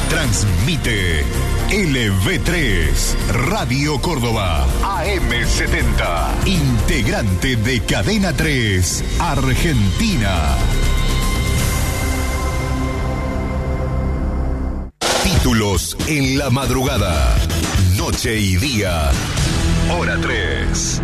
Transmite LV3, Radio Córdoba, AM70, integrante de Cadena 3, Argentina. Títulos en la madrugada, noche y día, hora 3.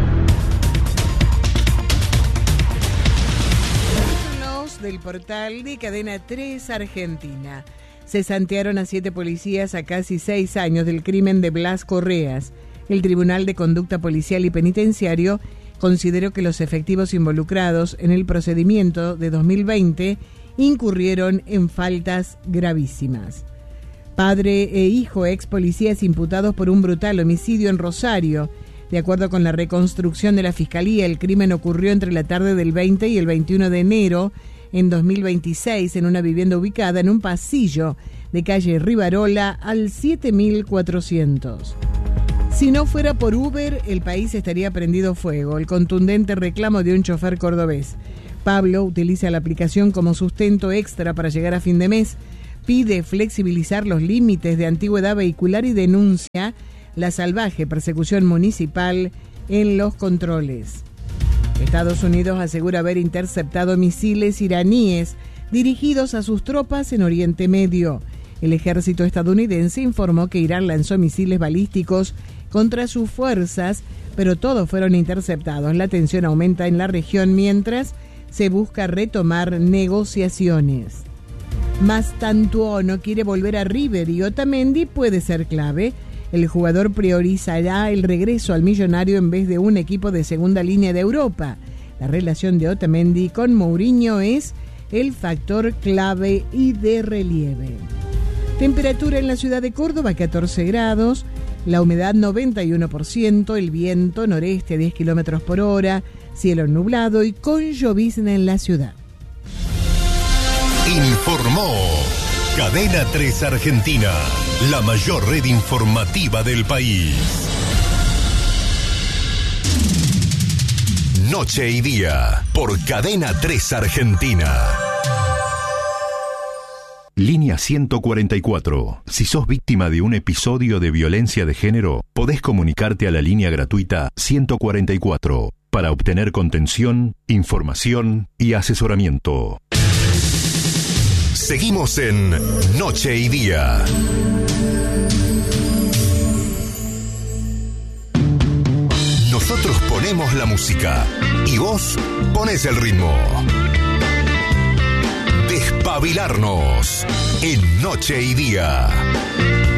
Títulos del portal de Cadena 3 Argentina. Cesantearon a 7 policías a casi 6 años del crimen de Blas Correas. El Tribunal de Conducta Policial y Penitenciario consideró que los efectivos involucrados en el procedimiento de 2020 incurrieron en faltas gravísimas. Padre e hijo ex policías imputados por un brutal homicidio en Rosario. De acuerdo con la reconstrucción de la Fiscalía, el crimen ocurrió entre la tarde del 20 y el 21 de enero en 2026 en una vivienda ubicada en un pasillo de calle Rivarola al 7400. Si no fuera por Uber, el país estaría prendido fuego. El contundente reclamo de un chofer cordobés. Pablo utiliza la aplicación como sustento extra para llegar a fin de mes. Pide flexibilizar los límites de antigüedad vehicular y denuncia la salvaje persecución municipal en los controles. Estados Unidos asegura haber interceptado misiles iraníes dirigidos a sus tropas en Oriente Medio. El ejército estadounidense informó que Irán lanzó misiles balísticos contra sus fuerzas, pero todos fueron interceptados. La tensión aumenta en la región mientras se busca retomar negociaciones. Mastantuono quiere volver a River y Otamendi puede ser clave. El jugador priorizará el regreso al millonario en vez de un equipo de segunda línea de Europa. La relación de Otamendi con Mourinho es el factor clave y de relieve. Temperatura en la ciudad de Córdoba, 14 grados, la humedad 91%, el viento noreste a 10 kilómetros por hora, cielo nublado y con llovizna en la ciudad. Informó Cadena 3 Argentina, la mayor red informativa del país. Noche y día, por Cadena 3 Argentina. Línea 144. Si sos víctima de un episodio de violencia de género, podés comunicarte a la línea gratuita 144 para obtener contención, información y asesoramiento. Seguimos en Noche y Día. Nosotros ponemos la música y vos ponés el ritmo. Despabilarnos en Noche y Día.